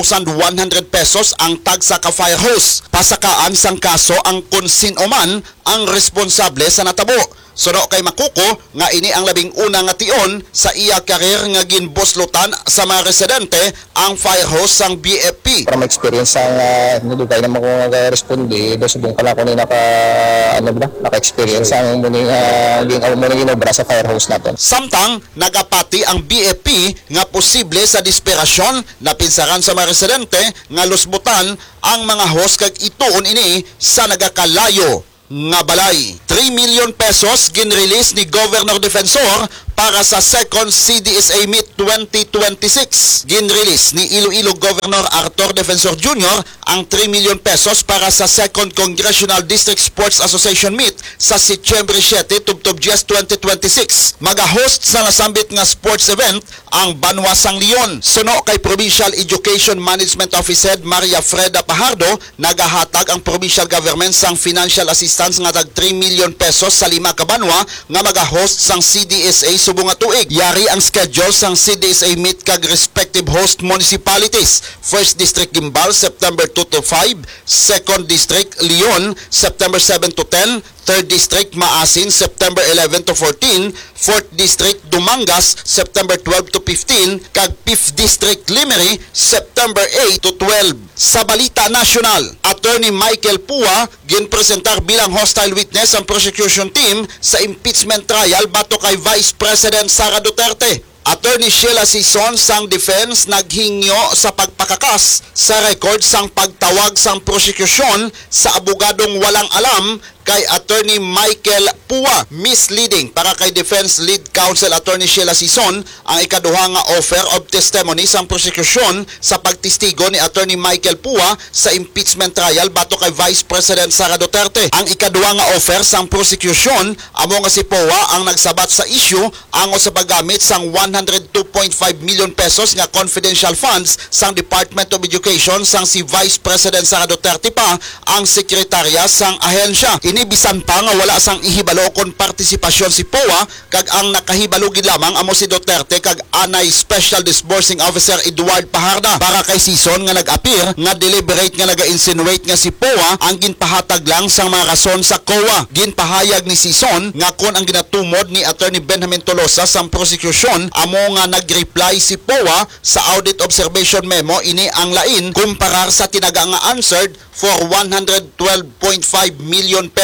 8,100 pesos ang tag sa ka fire hose. Pasakaan sang kaso ang kung sino-man ang responsable sa natabo. Suno kay Makuko nga ini ang labing una nga tion sa iya karir nga ginbuslutan sa mga residente ang fire hose sang BFP. Para ma-experience ang nilugay na mga responde do subong kala ko ni naka-experience ang muni ginobra sa fire hose naton. Samtang nagapati ang BFP nga posible sa desperasyon na pinsaran sa mga residente nga lusbutan ang mga hose kag ituon ini sa nagakalayo nga balay. 3 million pesos ginrelease ni Governor Defensor para sa second CDSA Meet 2026. Ginrelease ni Iloilo Governor Arthur Defensor Jr. ang 3 million pesos para sa second Congressional District Sports Association Meet sa Setyembre 7 tubtob 10 2026. Mag-host sa nasambit nga sports event ang Banwasang Leon. Suno kay Provincial Education Management Office Head Maria Freda Pajardo, nagahatag ang provincial government sang financial assistance nga tag 3 million pesos sa 5 ka banwa nga mag-host sang CDSA subong nga tuig. Yari ang schedule sang CDSA meet kag respective host municipalities. First District Gimbal September 2 to 5, Second District Leon September 7 to 10, Third District Maasin September 11 to 14, 4th District Dumangas September 12 to 15, kag 5th District Limery September 8 to 12. Sa balita nasyonal, Attorney Michael Pua ginpresentar bilang hostile witness ang prosecution team sa impeachment trial bato kay Vice President Sara Duterte. Attorney Sheila Sison sang defense naghingyo sa pagpakakas sa record sang pagtawag sang prosecution sa abogadong walang alam kay Attorney Michael Pua. Misleading para kay Defense Lead Counsel Attorney Sheila Sison ang ikaduha nga offer of testimony sang prosecution sa pagtistigo ni Attorney Michael Pua sa impeachment trial bato kay Vice President Sara Duterte. Ang ikaduha nga offer sang prosecution amo nga si Pua ang nagsabat sa issue ango sa paggamit sang 102.5 million pesos nga confidential funds sang Department of Education sang si Vice President Sara Duterte pa ang sekretarya sang ahensya. Inibisan pa nga wala sang ihibalo kon partisipasyon si POA kag ang nakahibalo gid lamang amo si Duterte kag anay Special Disbursing Officer Eduard Pajarda. Para kay Sison nga nag-appear nga deliberate nga naga-insinuate nga si POA ang ginpahatag lang sang mga rason sa COA. Ginpahayag ni Sison nga kon ang ginatumod ni Attorney Benjamin Tolosa sang prosecution amo nga nag-reply si POA sa audit observation memo ini ang lain kumparar sa tinaga nga answered for 112.5 million pesos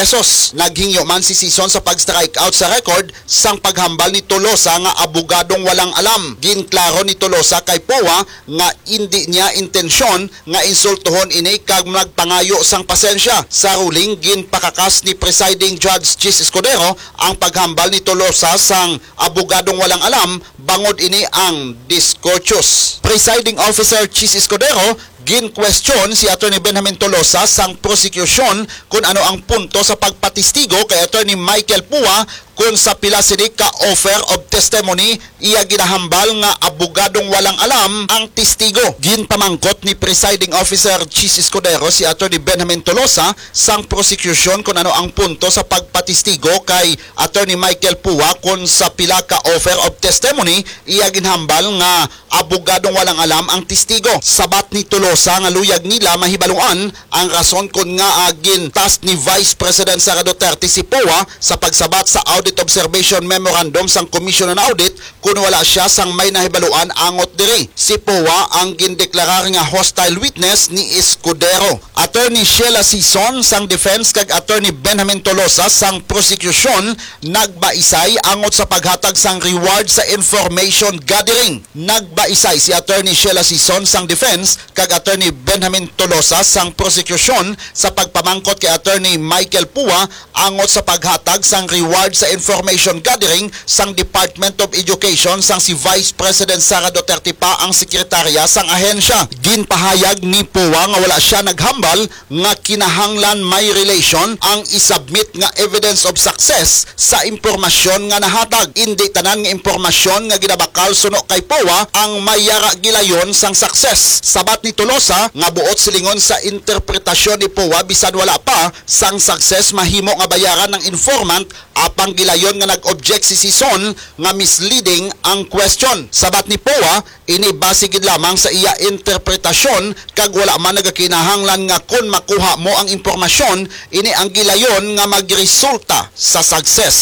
pesos. Naghingyo man si Sison sa pag-strike out sa record sang paghambal ni Tolosa nga abogadong walang alam. Ginklaro ni Tolosa kay POA nga hindi niya intensyon nga insultuhon ini kag nagpangayo sang pasensya. Sa ruling ginpakakas ni Presiding Judge Chis Escudero ang paghambal ni Tolosa sang abogadong walang alam bangod ini ang discourteous. Presiding Officer Chis Escudero gin-question si Attorney Benjamin Tolosa sang prosecution kung ano ang punto sa pagpatistigo kay Attorney Michael Pua kung sa pila sini ka offer of testimony iya ginahambal nga abogadong walang alam ang testigo. Ginpamangkot ni Presiding Officer Chis Escudero si Attorney Benjamin Tolosa sang prosecution kung ano ang punto sa pagpatistigo kay Attorney Michael Pua kung sa pila ka offer of testimony iya ginahambal nga abogadong walang alam ang testigo. Sabat ni Tolosa nga luyag nila mahibaluan ang rason kung nga gintask ni Vice President Sara Duterte si Pua sa pagsabat sa Audit Observation Memorandum sang Commission on Audit kung wala siya sang may nahibaluan angot diri. Si Pua ang gindeklarar nga hostile witness ni Escudero. Attorney Sheila Sison sang defense kag Attorney Benjamin Tolosa sang prosecution nagbaisay angot sa paghatag sang reward sa information gathering. Nagbaisay si Attorney Sheila Sison sang defense kag Attorney Benjamin Tolosa sang prosecution sa pagpamangkot kay Attorney Michael Pua angot sa paghatag sang reward sa information gathering sang Department of Education sang si Vice President Sara Duterte pa ang sekretarya sang ahensya. Ginpahayag ni Pua nga wala siya naghambal nga kinahanglan may relation ang isubmit nga evidence of success sa impormasyon nga nahatag. Hindi tanan nga impormasyon nga ginabakal suno kay Pua ang mayara gilayon sang success. Sabat ni Tolosa nga buot silingon sa interpretasyon ni Pua bisan wala pa sang success mahimo nga bayaran ng informant apang gilayon nga nag-object si Sison nga misleading ang question. Sabat ni Pua ini base gid lamang sa iya interpretasyon kag wala man nagakinahanglan nga kun makuha mo ang impormasyon ini ang gilayon nga magresulta sa success.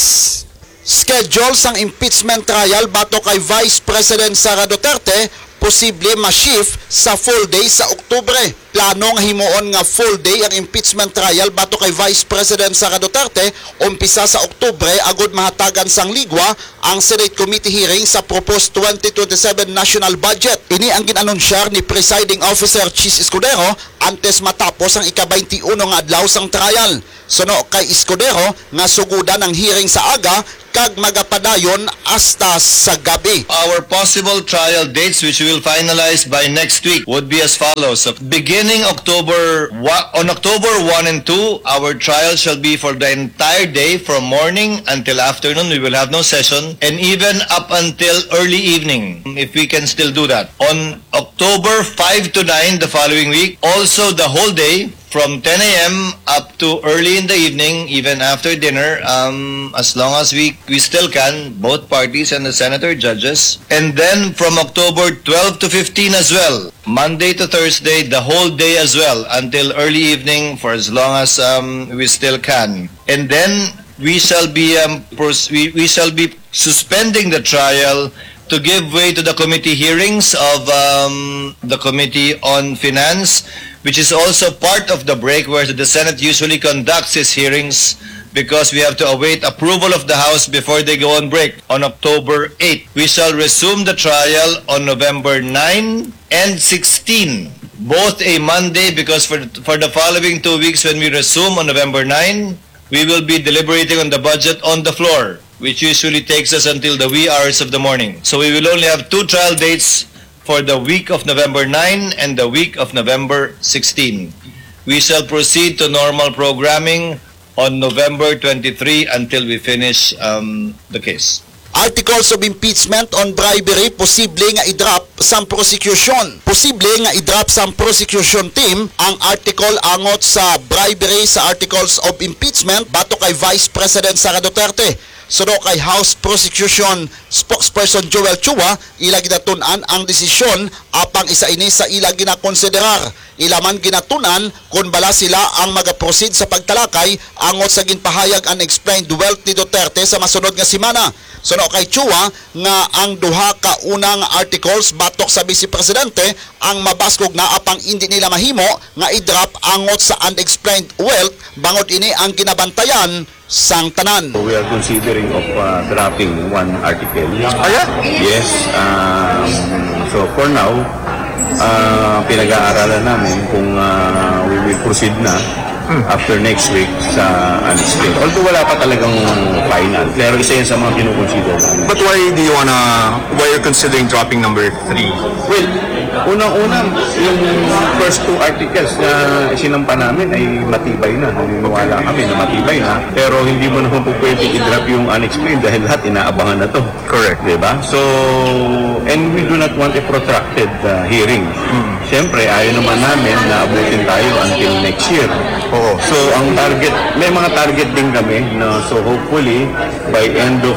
Schedule sang impeachment trial bato kay Vice President Sara Duterte posible ma-shift sa full day sa Oktubre. Plano nga himuon nga full day ang impeachment trial bato kay Vice President Sara Duterte umpisa sa Oktubre agud mahatagan sang ligwa ang Senate Committee hearing sa proposed 2027 national budget. Ini ang ginanunsiyar ni Presiding Officer Chis Escudero antes matapos ang ika-21 nga adlaw sang trial. Suno kay Escudero nga sugudan ang hearing sa aga kag magapadayon hasta sa gabi. Our possible trial dates which we will finalize by next week would be as follows. Beginning on October 1 and 2, our trial shall be for the entire day from morning until afternoon. We will have no session and even up until early evening if we can still do that. On October 5 to 9 the following week, also the whole day from 10 a.m. up to early in the evening, even after dinner, as long as we still can, both parties and the senator judges. And then from October 12 to 15 as well, Monday to Thursday, the whole day as well, until early evening for as long as we still can. And then we shall be we shall be suspending the trial to give way to the committee hearings of the Committee on Finance, which is also part of the break where the Senate usually conducts its hearings because we have to await approval of the House before they go on break on October 8. We shall resume the trial on November 9 and 16, both a Monday because for the following 2 weeks when we resume on November 9, we will be deliberating on the budget on the floor, which usually takes us until the wee hours of the morning. So we will only have 2 trial dates for the week of November 9 and the week of November 16. We shall proceed to normal programming on November 23 until we finish the case. Articles of impeachment on bribery posible nga i-drop sang prosecution. Posible nga i-drop sang prosecution team ang article angot sa bribery sa articles of impeachment bato kay Vice President Sara Duterte. Suno kay House Prosecution spokesperson Joel Chua, ila ginatunan ang desisyon apang isa ini sa ila ginakonsiderar. Ilaman ginatunan kung bala sila ang magaproceed sa pagtalakay angot sa ginpahayag unexplained wealth ni Duterte sa masunod nga semana. Suno kay Chua nga ang duha ka unang articles batok sa Vice Presidente ang mabaskog na apang hindi nila mahimo nga i-drop angot sa unexplained wealth bangod ini ang ginabantayan sang tanan. We are considering of dropping one article. Yes. So for now, pinag-aaralan namin kung we will proceed na after next week sa unexplained. Although wala pa talagang final. Pero isa yan sa mga kinukonsider namin. But why you're considering dropping number 3? Well, unang-una, yung first two articles na isinampa namin ay matibay na. Naniniwala kami na matibay na. Pero hindi mo naman po pwede i-drop yung unexplained dahil lahat inaabangan na to. Correct. Diba? So, and we do not want a protracted hearing. Siyempre, ayaw naman namin na abutin tayo until next year. So, ang target, may mga target din kami. No? So, hopefully, by end of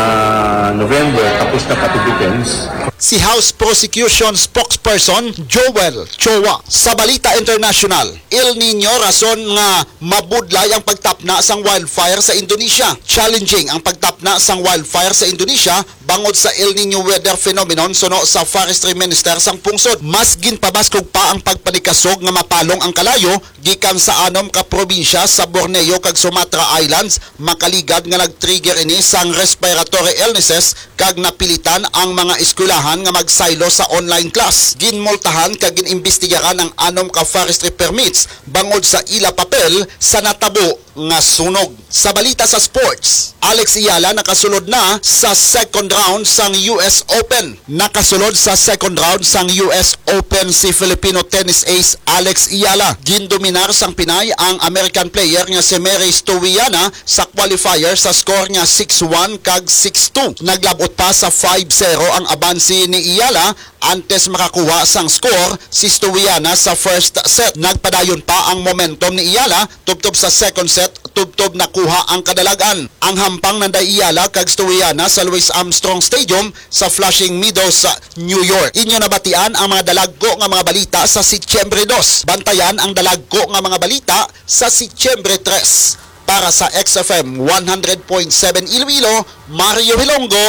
November, tapos na pati defense. Si House Prosecution spokesperson Joel Chua sa Balita International. El Nino rason nga mabudlay ang pagtapna sang wildfire sa Indonesia. Challenging ang pagtapna sang wildfire sa Indonesia bangod sa El Nino weather phenomenon suno sa Forestry Minister sang pungsod. Mas ginpabaskog pa ang pagpanikasog nga mapalong ang kalayo gikan sa anom ka probinsya sa Borneo kag Sumatra Islands makaligad nga nag-trigger ini sang respiratory illnesses kag napilitan ang mga eskwelahan nga magsaylo sa online class. Ginmultahan kag ginimbestigaran ang anom ka forestry permits bangod sa ila papel sa natabo nga sunog. Sa balita sa sports, Alex Iyala nakasulod na sa second round sang US Open. Nakasulod sa second round sang US Open si Filipino tennis ace Alex Iyala. Gindominar sang Pinay ang American player nga si Mary Stowiana sa qualifier sa score nga 6-1 kag 6-2. Naglabot pa sa 5-0 ang abansi ni Iyala antes makakuha sang score si Stowiana sa first set. Nagpadayon pa ang momentum ni Iyala tubtob sa second set tubtob nakuha ang kadalagan. Ang hampang nanday Iyala kag Stowiana sa Louis Armstrong Stadium sa Flushing Meadows sa New York. Inyo nabatian ang mga dalagko nga mga balita sa Setyembre 2. Bantayan ang dalagko nga mga balita sa Setyembre 3. Para sa XFM 100.7 Iloilo, Mario Hilongo,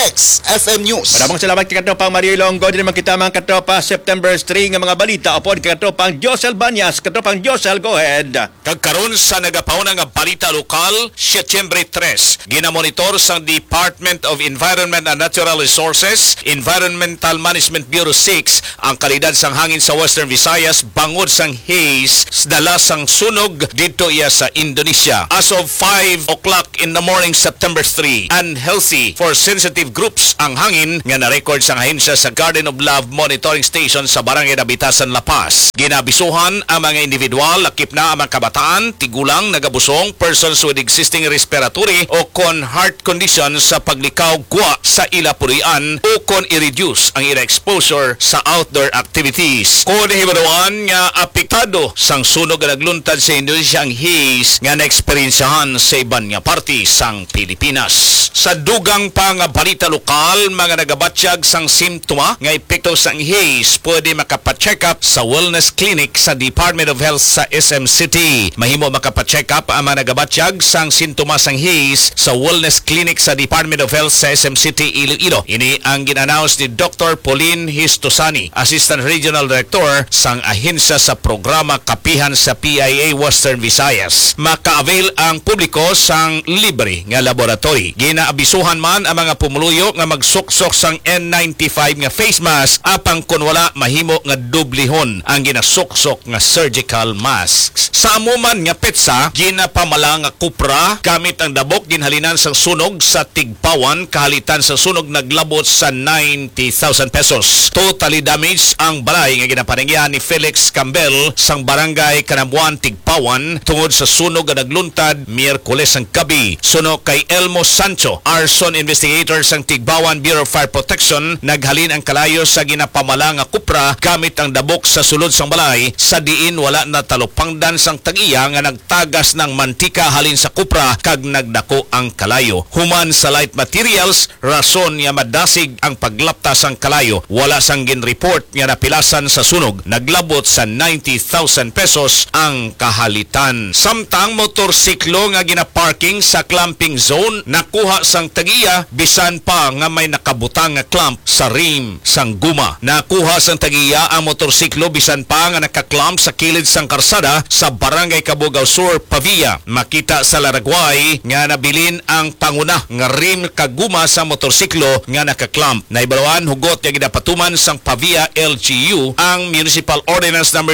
XFM News. Maraming salamat kay katropang Mario Hilongo. Di naman kita mga katropa September 3 nga mga balita. Opo, kay katropang Josel Banyas. Katropang Josel, go ahead. Kagkaroon sa nagapauna nga balita lokal, Setyembre 3, ginamonitor sa Department of Environment and Natural Resources, Environmental Management Bureau 6, ang kalidad sang hangin sa Western Visayas bangod sang haze dala sang sunog dito iya sa Indonesia. As of 5 o'clock in the morning, September 3, unhealthy for sensitive groups ang hangin nga na-record sa ahensya sa Garden of Love Monitoring Station sa Barangay Nabitasan, La Paz. Ginabisuhan ang mga individual, lakip na ang mga kabataan, tigulang, nagabusong, persons with existing respiratory o kon heart condition sa paglikaw gwa sa ila purian o kon i-reduce ang ila exposure sa outdoor activities. Kung hibaruan nga apektado sang sunog nga nagluntad sa Indonesia ang haze nga na-experience sa iban nga party sang Pilipinas. Sa dugang pa nga balita lokal, mga nagabatsyag sang simptoma nga epekto sang haze pwede makapacheck up sa wellness clinic sa Department of Health sa SM City. Mahimo makapacheck up ang mga nagabatsyag sang simptoma sang haze sa wellness clinic sa Department of Health sa SM City, Iloilo. Ini ang ginannounce ni Dr. Pauline Histosani, Assistant Regional Director sang ahensya sa programa kapihan sa PIA Western Visayas. Maka-avail ang publiko sang libre nga laboratory. Ginaabisuhan man ang mga pumuluyo nga magsuksok sang N95 nga face mask apang kun wala mahimo nga dublihon ang ginasuksok nga surgical masks. Sa amuman nga petsa, ginapamala nga kupra gamit ang dabok ginhalinan sang sunog sa Tigpawan kahalitan sa sunog naglabot sa 90,000 pesos. Totally damaged ang balay nga ginapaningyan ni Felix Campbell sang barangay Kanabuan, Tigpawan tungod sa sunog nga nagluntad Miyerkules ang gabi. Suno kay Elmo Sancho, arson investigators ang Tigbawan Bureau of Fire Protection naghalin ang kalayo sa ginapamala nga kupra gamit ang dabok sa sulod sang balay sa diin wala na talupangdan sang tag-iya nga nagtagas ng mantika halin sa kupra kag nagdako ang kalayo. Human sa light materials, rason nga madasig ang paglaptas ang kalayo. Wala sang gin-report nga napilasan sa sunog. Naglabot sa 90,000 pesos ang kahalitan. Samtang motorsiklo nga ginaparking sa clamping zone nakuha sang tagiya bisan pa nga may nakabutang nga clamp sa rim sang guma. Nakuha sang tagiya ang motorsiklo bisan pa nga nakaklamp sa kilid sang karsada sa Barangay Cabugao Sur, Pavia. Makita sa Laragway nga nabilin ang panguna nga rim kag guma sa motorsiklo nga nakaklamp. Naibalawan hugot nga ginapatuman sang Pavia LGU ang Municipal Ordinance number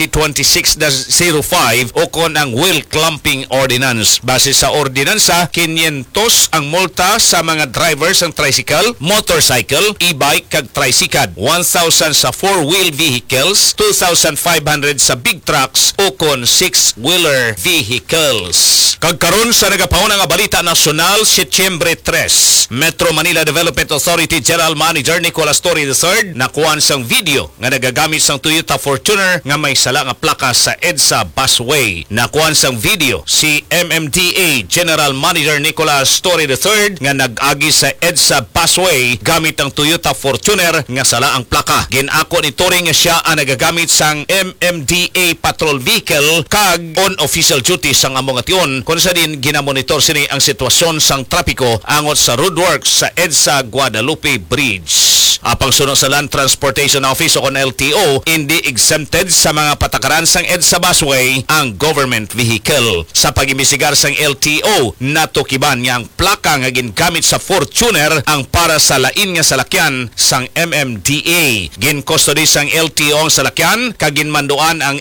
2026-05 o kon ang Wheel Clamping Ordinance. Base sa ordinansa, 500 ang multa sa mga drivers ng tricycle, motorcycle, e-bike kag tricycad, 1,000 sa 4-wheel vehicles, 2,500 sa big trucks o kon 6-wheeler vehicles. Kagkaroon sa nagapauna nga balita nasyonal, Setyembre 3, Metro Manila Development Authority General Manager Nicolas Torre III nakuhan sang video nga nagagamit sang Toyota Fortuner nga may sala nga plaka sa EDSA Busway. Nakuhan sang video si MMDA General Manager Nicolas Torre III nga nag-agi sa EDSA Busway gamit ang Toyota Fortuner nga sala ang plaka. Ginako ni Torre nga siya ang nagagamit sang MMDA patrol vehicle kag on official duty sang among ation kung sa din ginamonitor sini ang sitwasyon sang trapiko angot sa roadworks sa EDSA Guadalupe Bridge. Apang sunod sa Land Transportation Office o LTO, hindi exempted sa mga patakaran sang EDSA Busway ang government vehicle. Sa pag-imbisigar sang LTO, natukiban nga ang plaka nga gingamit sa Fortuner ang para sa lain nga salakyan sang MMDA. Gin-custody sang LTO ang salakyan, kag ginmanduan ang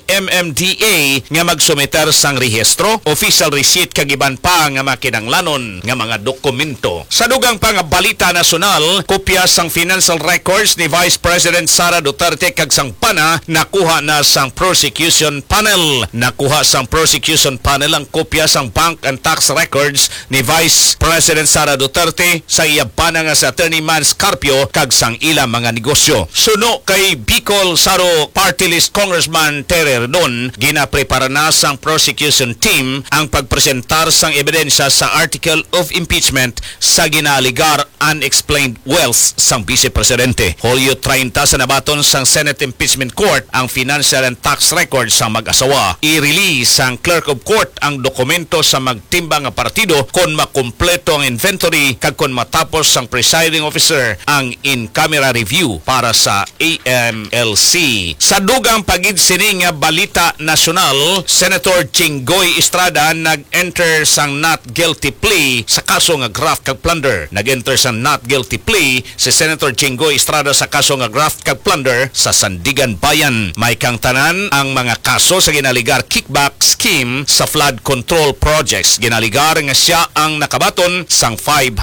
MMDA nga magsumiter sang rehistro, official receipt kag iban pa nga makinanglanon nga mga dokumento. Sa dugang pang balita nasyonal, kopya sang financial records ni Vice President Sara Duterte kag sang pana nakuha na sang prosecution panel. Nakuha sang prosecution panel ang kopya sang bank and tax records ni Vice President Sara Duterte sa iya pana nga sa Attorney Man Scarpio kag sang ila mga negosyo. Suno kay Bicol Saro Party List Congressman Terry Redon, ginaprepara na sang prosecution team ang pagpresentar sang ebidensya sa article of impeachment sa ginaligar unexplained wealth sang Vice Presidente. Hulyo 30 sa nabaton sang Senate Impeachment Court ang financial and tax records sa mag-asawa. I-release sang Clerk of Court ang dokumento sa magtimbang nga partido kon makumpleto ang inventory kag kon matapos sang presiding officer ang in-camera review para sa AMLC. Sa dugang pagid sini nga balita nasyonal, Senator Jinggoy Estrada nag-enter sang not guilty plea sa kaso nga graft kag plunder. Nag-enter sang not guilty plea si Senator Jinggoy Estrada sa kaso nga graft kag plunder sa Sandigan Bayan. May kang tanan ang mga kaso sa ginaligar kickback scheme sa flood control projects. Ginaligar nga siya ang nakabaton sang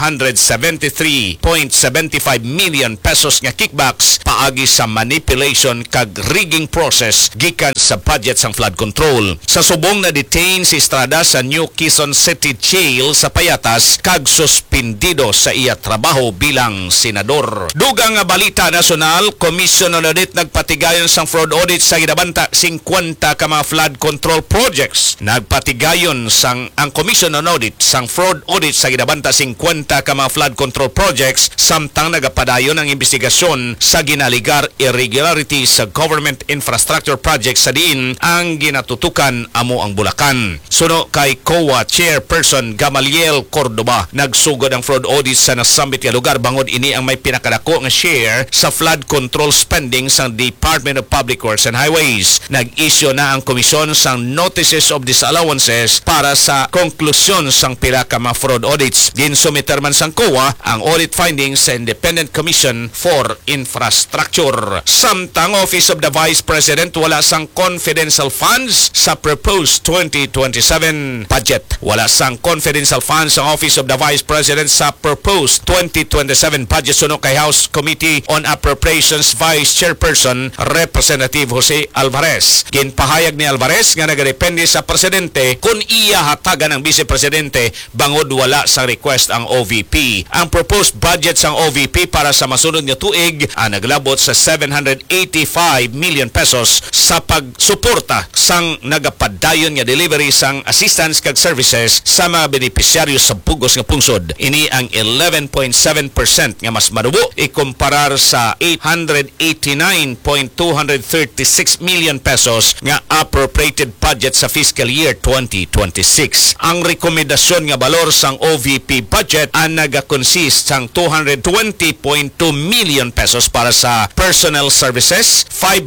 573.75 million pesos nga kickbacks paagi sa manipulation kag rigging process gikan sa budget sang flood control. Sa subong na detain si Estrada sa New Quezon City Jail sa Payatas kag suspendido sa iya trabaho bilang senador. Dugang nga balita nasyonal, Commission on Audit nagpatigayon sang fraud audit sa gidabanta 50 ka mga flood control projects. Nagpatigayon sang ang Commission on Audit sang fraud audit sa gidabanta 50 ka mga flood control projects samtang nagapadayon ang investigasyon sa ginaligar irregularities sa government infrastructure projects sa diin ang ginatutukan amo ang Bulacan. Suno kay COA Chairperson Gamaliel Cordoba, nagsugod ang fraud audit sa nasambit nga lugar bangod ini ang may pinakadako nga share sa flood control spending sa Department of Public Works and Highways. Nag-issue na ang komisyon sang notices of disallowances para sa konklusyon sang pila ka mga fraud audits. Ginsumiter man sang COA ang audit findings sa Independent Commission for Infrastructure. Samtang Office of the Vice President wala sang confidential funds sa proposed 2027 budget. Wala sang confidential funds ang Office of the Vice President sa proposed 2027 budget suno kay House Committee Committee on Appropriations Vice Chairperson Representative Jose Alvarez. Ginpahayag ni Alvarez nga nagadepende sa presidente kung iya hatagan ng Vice Presidente bangod wala sa request ang OVP. Ang proposed budget sang OVP para sa masunod nga tuig ang naglabot sa 785 million pesos sa pagsuporta sang nagapadayon nga delivery sang assistance kag services sa mga benepisyaryo sa bugos nga pungsod. Ini ang 11.7% nga mas madubo ikumparar sa 889.236 million pesos nga appropriated budget sa fiscal year 2026. Ang rekomendasyon nga balor sang OVP budget ang naga-consist sang 220.2 million pesos para sa personnel services,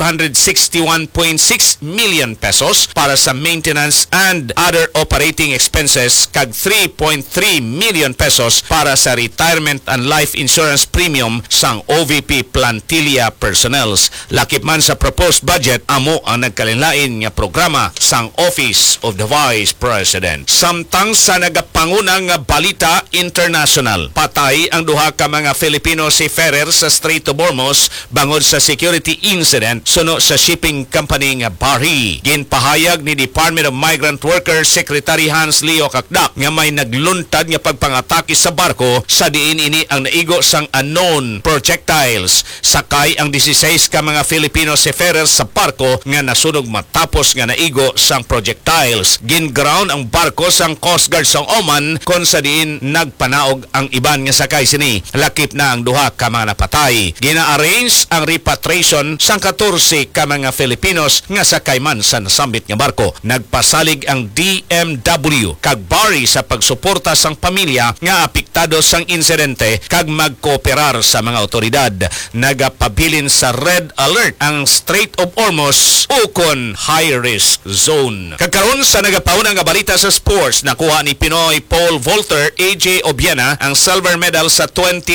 561.6 million pesos para sa maintenance and other operating expenses kag 3.3 million pesos para sa retirement and life insurance premium sang OVP plantilla personnels. Lakip man sa proposed budget, amo ang nagkalinlain nga programa sang Office of the Vice President. Samtang sa nagapangunang balita international, patay ang duha ka mga Filipino seafarer sa Strait of Hormuz bangod sa security incident suno sa shipping company nga Bahri. Ginpahayag ni Department of Migrant Workers Secretary Hans Leo Kakdak nga may nagluntad nga pagpangatake sa barko sa diin ini ang naigo sang unknown projectiles. Sakay ang 16 ka mga Filipino seafarers sa barko nga nasunog matapos nga naigo sang projectiles. Ginground ang barko sang Coast Guard sang Oman kon sa diin nagpanaog ang iban nga sakay sini. Lakip na ang duha ka mga napatay. Gina-arrange ang repatriation sang 14 ka mga Filipinos nga sakay man sa nasambit nga barko. Nagpasalig ang DMW kag Bahri sa pagsuporta sang pamilya nga apektado sang insidente kag magkooperar sa mga otoridad. Nagapabilin sa red alert ang Strait of Hormuz ukon high risk zone. Kagkaroon sa nagapauna nga balita sa sports, nakuha ni Pinoy pole vaulter AJ Obiena ang silver medal sa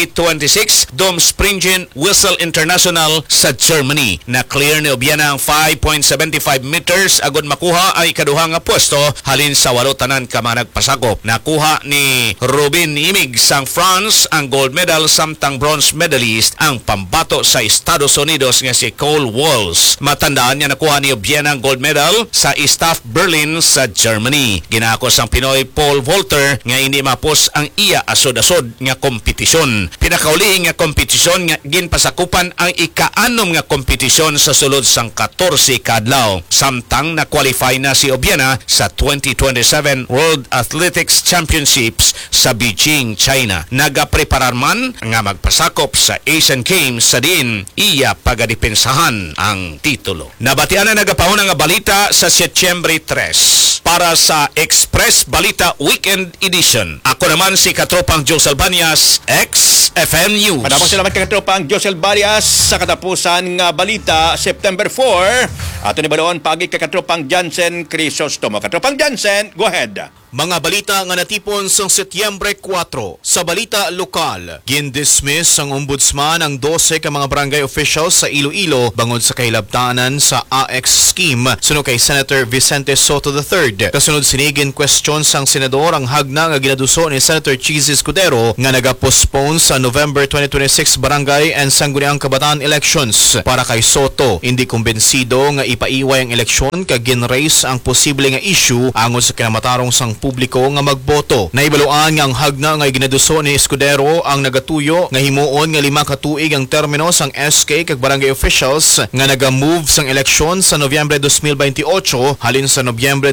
2026 Domspringen Whistle International sa Germany. Na-clear ni Obiena ang 5.75 meters agud makuha ay ikaduha nga pwesto halin sa walo tanan ka mga nagpasakop. Nakuha ni Robin Imig sang France ang gold medal samtang bronze medalist ang pambato sa Estados Unidos nga si Cole Walls. Matandaan niya nakuha ni Obiena ang gold medal sa Staff Berlin sa Germany. Ginakos ang Pinoy pole vaulter nga hindi mapos ang iya asod-asod nga kompetisyon. Pinakauli nga kompetisyon nga ginpasakupan ang ika-anom nga kompetisyon sa sulod sang 14 kadlaw. Samtang na-qualify na si Obiena sa 2027 World Athletics Championships sa Beijing, China. Nagapreparar man nga magpasakop sa Asian Games sa diin iya pagadepensahan ang titulo. Nabatian na nagapahon nga balita sa Setyembre 3 para sa Express Balita Weekend Edition. Ako naman si Katropang Josel Banias, XFM News. Matapos sila Katropang Josel Banias sa katapusan nga balita September 4. Ato ni Baloon pagi kay Katropang Jansen Crisostomo. Katropang Jansen, go ahead. Mga balita nga natipon sa Setyembre 4 sa balita lokal. Gindismiss ang ombudsman ang 12 ka mga barangay officials sa Iloilo bangod sa kahilabtanan sa AX scheme suno kay Senator Vicente Soto III. Kasunod sinigin question sang senador ang hagna nga ginaduso ni Senator Cheese Escudero nga nagapostpone sa November 2026 barangay and sangguniang kabataan elections para kay Soto. Hindi kumbensido nga ipaiway ang eleksyon kag ginraise ang posible nga issue angod sa kinamatarong sang publiko nga magboto. Naibaluan nga ang hagna nga ginaduso ni Escudero ang nagatuyo nga himuon nga 5 ka tuig ang termino sang SK kag barangay officials nga naga-move sang eleksyon sa Nobyembre 2028 halin sa Nobyembre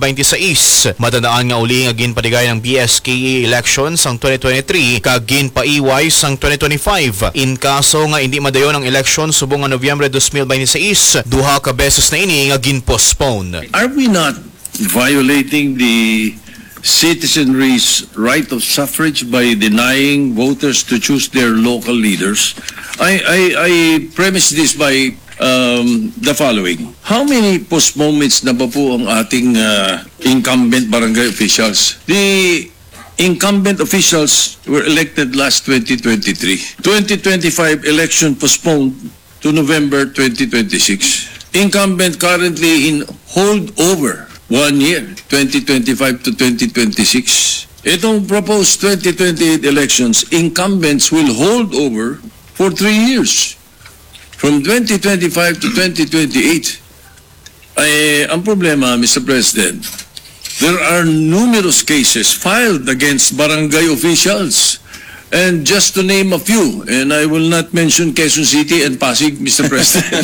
2026. Matandaan nga uli nga ginpadigay ng BSKE election sang 2023 kag ginpaiway sang 2025. In kaso nga hindi madayon ang eleksyon subong nga Nobyembre 2026, duha ka beses na ini nga ginpostpone. Are we not violating the citizenry's right of suffrage by denying voters to choose their local leaders? I premise this by the following. How many postponements na ba po ang ating incumbent barangay officials? The incumbent officials were elected last 2023. 2025 election postponed to November 2026. Incumbent currently in holdover 1 year, 2025 to 2026. Itong proposed 2028 elections, incumbents will hold over for 3 years. From 2025 to 2028. Ang problema, Mr. President, there are numerous cases filed against barangay officials. And just to name a few, and I will not mention Quezon City and Pasig, Mr. President.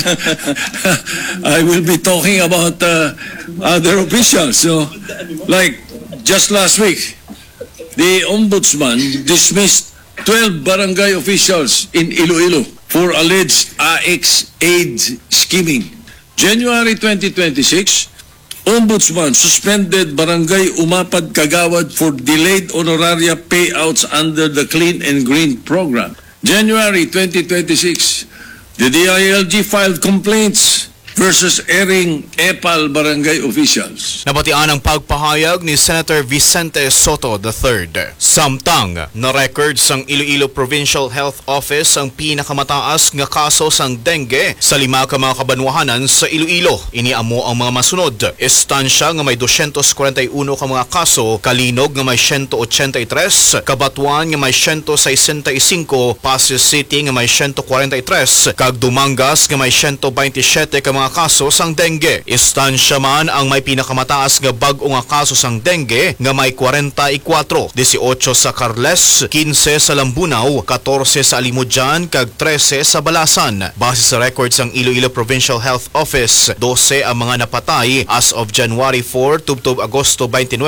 I will be talking about other officials. So, like just last week, the Ombudsman dismissed 12 barangay officials in Iloilo for alleged AX-aid scheming. January 2026, Ombudsman suspended Barangay Umapad Kagawad for delayed honoraria payouts under the Clean and Green program. January 2026, the DILG filed complaints versus airing EPAL barangay officials. Nabatian ang pagpahayag ni Senator Vicente Soto III. Samtang, na-record sang Iloilo Provincial Health Office ang pinakamataas nga kaso sang dengue sa 5 ka mga kabanwahanan sa Iloilo. Iniamo ang mga masunod. Estansya nga may 241 ka mga kaso, Kalinog nga may 183, Kabatuan nga may 165, Pasig City nga may 143, kag Dumangas nga may 127 ka mga kaso sang dengue. Estansya man ang may pinakamataas nga bag-o nga kaso sang dengue nga may 44, 18 sa Carles, 15 sa Lambunaw, 14 sa Alimudjan, kag 13 sa Balasan. Base sa records ng Iloilo Provincial Health Office, 12 ang mga napatay as of January 4 tubtob Agosto 29,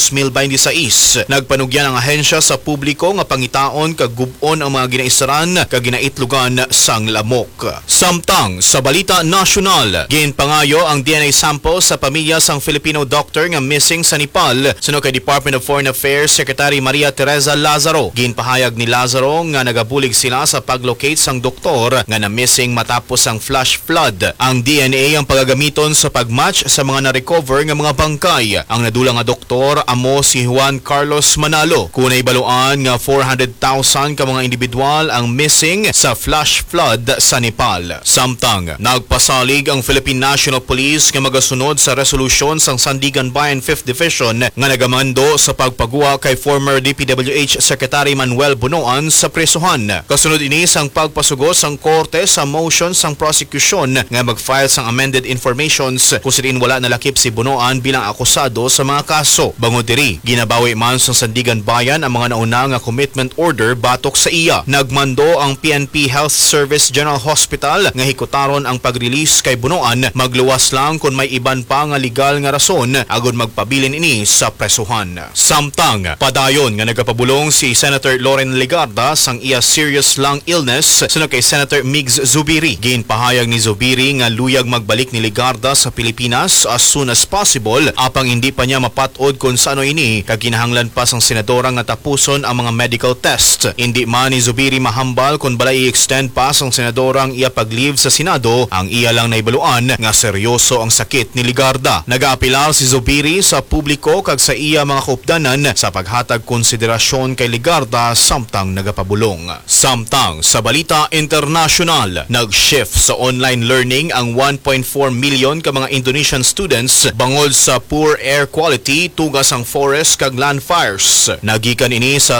2026. Nagpanugyan ang ahensya sa publiko nga pangitaon kag gub-on ang mga ginaisaran kag ginaitlugan sang lamok. Samtang sa balita nasyonal, ginpangayo ang DNA sample sa pamilya sang Filipino doctor nga missing sa Nepal suno kay Department of Foreign Affairs Secretary Maria Teresa Lazaro. Ginpahayag ni Lazaro nga nagabulig sila sa paglocate sang doktor nga na missing matapos ang flash flood. Ang DNA ang pagagamiton sa pagmatch sa mga na-recover nga mga bangkay. Ang nadula nga doktor amo si Juan Carlos Manalo. Kunay baluan nga 400,000 ka mga individual ang missing sa flash flood sa Nepal. Samtang nagpasalig ang Philippine National Police nga magasunod sa resolusyon sang Sandigan Bayan 5th Division nga nagamando sa pagpagua kay former DPWH Secretary Manuel Bunoan sa presuhan. Kasunod ini sang pagpasugo sang korte sa motion sang prosecution nga mag-file sang amended informations kung sirin wala nalakip si Bunoan bilang akusado sa mga kaso. Bangod diri, ginabawi man sang Sandigan Bayan ang mga nauna nga commitment order batok sa iya. Nagmando ang PNP Health Service General Hospital nga hikutaron ang pag-release kay Bunoan, magluwas lang kung may iban pa nga legal nga rason agud magpabilin ini sa presuhan. Samtang, padayon nga nagapabulong si Senator Loren Legarda sang iya serious lung illness sunod kay Senator Migs Zubiri. Ginpahayag ni Zubiri nga luyag magbalik ni Legarda sa Pilipinas as soon as possible apang hindi pa niya mapatod kung sano ini kag kinahanglan pa sang senadora nga tapuson ang mga medical test. Hindi man ni Zubiri mahambal kung balay i-extend pa sang senadora ang iya pag-leave sa Senado, ang iya lang naibaluan nga seryoso ang sakit ni Legarda. Nag-aapilar si Zubiri sa publiko kag sa iya mga kaupdanan sa paghatag konsiderasyon kay Legarda samtang nagapabulong. Samtang sa balita internasyonal, nag-shift sa online learning ang 1.4 million ka mga Indonesian students bangod sa poor air quality tugas ang forest kag land fires. Nagikan ini sa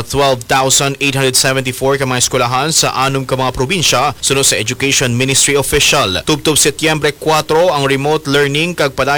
12,874 ka mga eskwelahan sa 6 ka mga probinsya sunod sa Education Ministry official. Tubtob Setyembre 4 ang remote learning kag